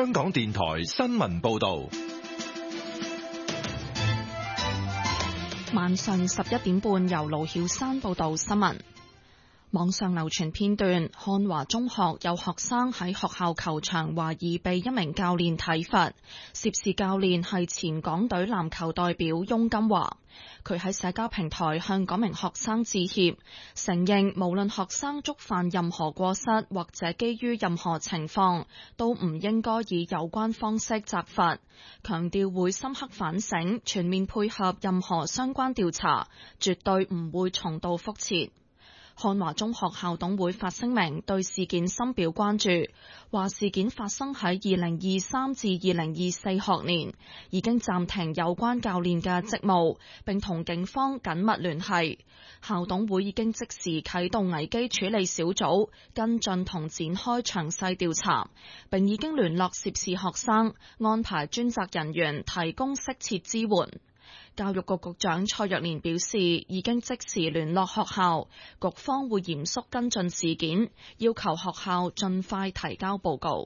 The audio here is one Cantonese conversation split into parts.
香港電台新聞報道。 晚上11點半，由盧曉珊報道新聞。網上流傳片段，漢華中學有學生喺學校球場懷疑被一名教練體罰，涉事教練係前港隊籃球代表翁金華。佢喺社交平台向嗰名學生致歉，承認無論學生觸犯任何過失或者基於任何情況，都唔應該以有關方式責罰，強調會深刻反省，全面配合任何相關調查，絕對唔會重蹈覆轍。漢華中學校董會發聲明對事件深表關注，話事件發生喺2023至2024學年，已經暫停有關教練嘅職務，並同警方緊密聯繫。校董會已經即時啟動危機處理小組，跟進同展開詳細調查，並已經聯絡涉事學生，安排專責人員提供適切支援。教育局局長蔡若蓮表示，已經即時聯絡學校，局方會嚴肅跟進事件，要求學校盡快提交報告。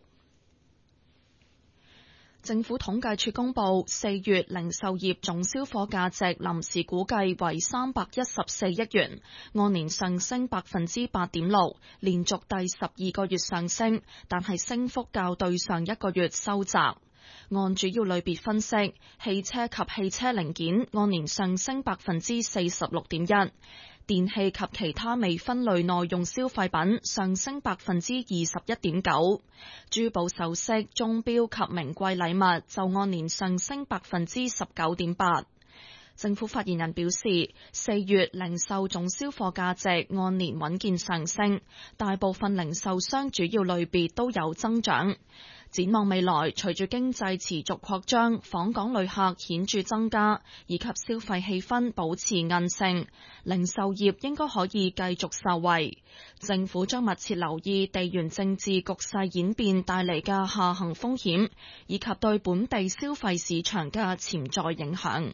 政府統計處公布4月零售業總銷貨價值臨時估計為314億元，按年上升8.6%，連續第12個月上升，但係升幅較對上一個月收窄。按主要類別分析，汽車及汽車零件按年上升46.1%，電器及其他未分類耐用消費品上升21.9%，珠寶首飾、鐘錶及名貴禮物就按年上升19.8%。政府發言人表示，4月零售總銷貨價值按年穩健上升，大部分零售商主要類別都有增長。展望未來，隨住經濟持續擴張，訪港旅客顯著增加，以及消費氣氛保持韌性，零售業應該可以繼續受惠。政府將密切留意地緣政治局勢演變帶嚟嘅下行風險，以及對本地消費市場嘅潛在影響。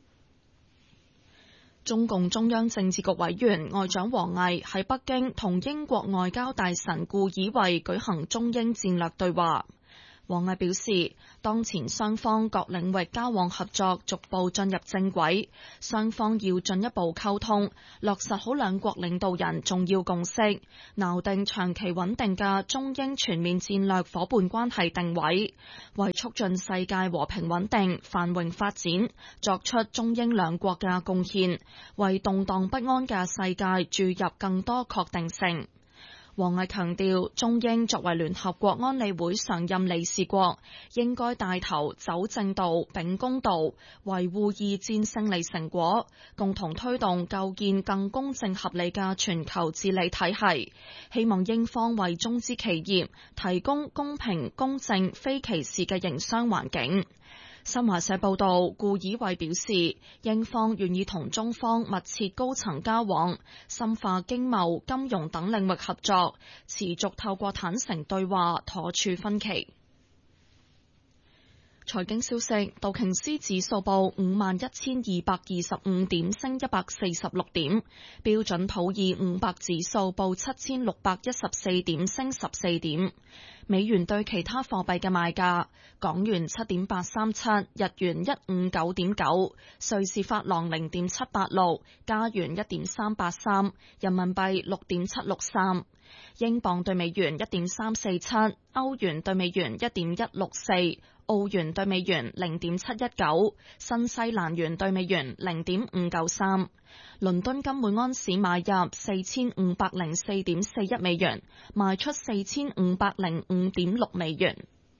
中共中央政治局委員外長王毅喺北京同英國外交大臣顧以惠舉行中英戰略對話。王毅表示，當前雙方各領域交往合作逐步進入正軌，雙方要進一步溝通，落實好兩國領導人重要共識，錨定長期穩定嘅中英全面戰略夥伴關係定位，為促進世界和平穩定、繁榮發展作出中英兩國嘅貢獻，為動盪不安嘅世界注入更多確定性。王毅強調，中英作為聯合國安理會常任理事國，應該帶頭走正道、秉公道，維護二戰勝利成果，共同推動構建更公正合理嘅全球治理體系。希望英方為中資企業提供公平、公正、非歧視嘅營商環境。新華社報道，顧以惠表示，英方願意同中方密切高層交往，深化經貿、金融等領域合作，持續透過坦誠對話妥處分歧。財經消息，道瓊斯指數報51,225點，升146點；標準普爾500指數報7,614點，升14點。美元對其他貨幣嘅賣價：港元7.837，日元159.9，瑞士法郎0.786，加元1.383，人民幣6.763。英鎊對美元1.347，歐元對美元1.164，澳元對美元0.719，新西蘭元對美元0.593。倫敦金每安士買入4504.41美元，賣出4505.6美元。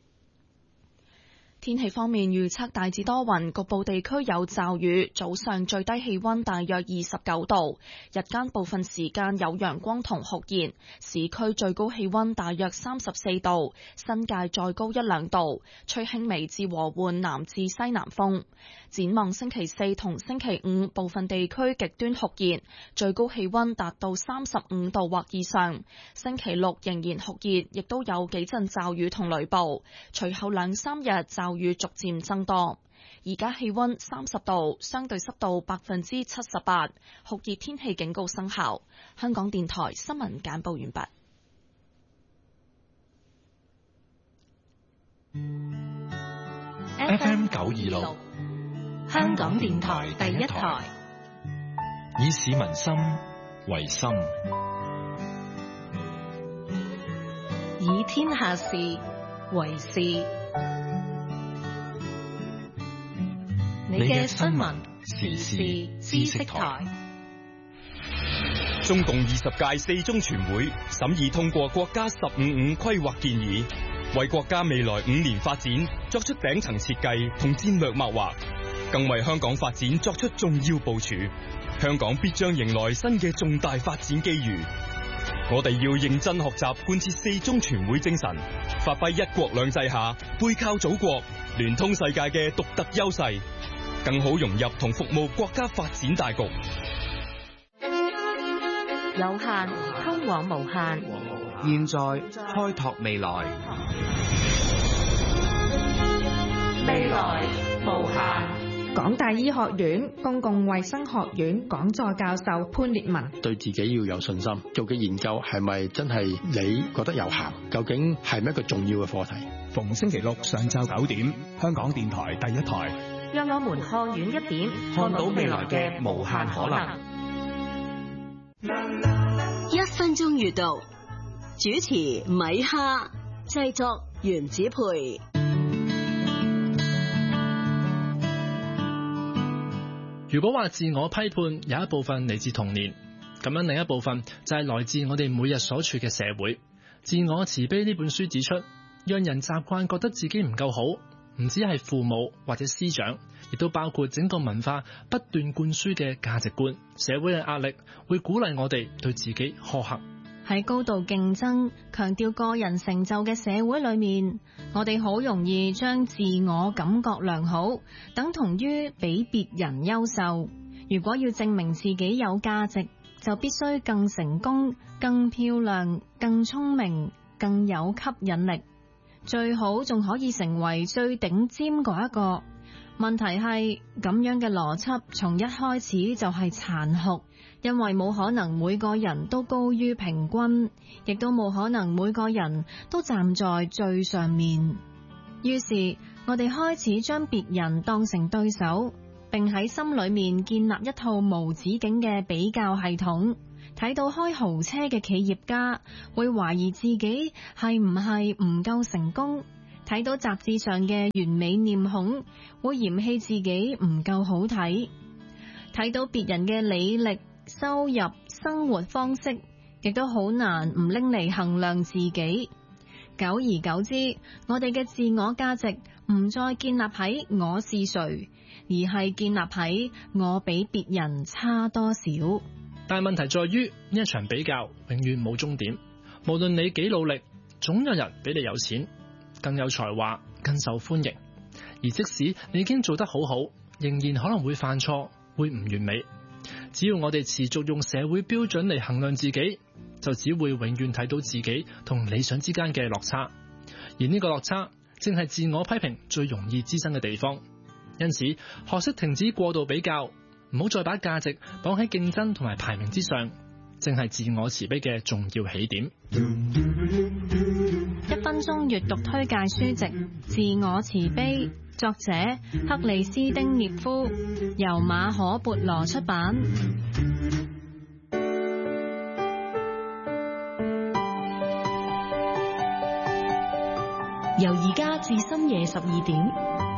天氣方面預測大致多雲，局部地區有驟雨，早上最低氣溫大約29度，日間部分時間有陽光同酷熱，市區最高氣溫大約34度，新界再高1-2度，吹輕微至和緩南至西南風。展望星期四同星期五，部分地區極端酷熱，最高氣溫達到35度或以上。星期六仍然酷熱，亦都有幾陣驟雨同雷暴，隨後2-3日驟雨逐漸增多。而家氣溫30度，相對濕度78%，酷熱天氣警告生效。香港電台新聞簡報完畢。 FM 926， 香港電台第一台， 以市民心為心， 以天下事為事。你嘅新聞時事知識台。 中共20屆四中全會審議通過國家15規劃建議，為國家未來5年發展作出頂層設計同戰略謀劃，更為香港發展作出重要部署。香港必將迎來新嘅重大發展機遇。我哋要認真學習貫徹四中全會精神，發揮一國兩制下背靠祖國、聯通世界嘅獨特優勢，更好融入同服務國家發展大局。 有限通往無限， 現在開拓未來， 未來無限。 港大醫學院公共衛生學院講座教授潘烈文： 對自己要有信心，做嘅研究係咪真係你覺得有效？究竟係咪一個重要嘅課題？ 逢星期六上晝9點，香港電台第一台， 讓我們看遠一點， 看到未來嘅無限可能。 1分鐘閱讀，主持米哈，製作袁子培。 如果話自我批判有一部分嚟自童年，咁樣另一部分就係來自我哋每日所處嘅社會。自我慈悲呢本書指出，讓人習慣覺得自己唔夠好，唔止係父母或者師長，亦都包括整個文化不斷灌輸嘅價值觀。社會嘅壓力會鼓勵我哋對自己苛刻。 喺高度競爭、強調個人成就嘅社會裏面，我哋好容易將自我感覺良好等同於比別人優秀。如果要證明自己有價值，就必須更成功、更漂亮、更聰明、更有吸引力，最好仲可以成為最頂尖嗰一個。問題係咁樣嘅邏輯從一開始就係殘酷，因為冇可能每個人都高於平均，亦都冇可能每個人都站在最上面。於是我哋開始將別人當成對手，並喺心裏面建立一套無止境嘅比較系統。睇到開豪車嘅企業家，會懷疑自己係唔係唔夠成功；睇到雜誌上嘅完美臉孔，會嫌棄自己唔夠好睇；睇到別人嘅履歷、收入、生活方式，亦都好難唔拎嚟衡量自己。久而久之，我哋嘅自我價值唔再建立喺我是誰，而係建立喺我比別人差多少。 但係問題在於呢一場比較永遠冇終點，無論你幾努力，總有人比你有錢、更有才華、更受歡迎。而即使你已經做得好好，仍然可能會犯錯，會唔完美。只要我哋持續用社會標準嚟衡量自己，就只會永遠睇到自己同理想之間嘅落差。而呢個落差正係自我批評最容易滋生嘅地方。因此，學識停止過度比較，唔好再把價值綁喺競爭同埋排名之上，正係自我慈悲嘅重要起點。 1分鐘閱讀推介書籍《自我慈悲》，作者克里斯丁涅夫，由馬可孛羅出版。 由而家至深夜12點，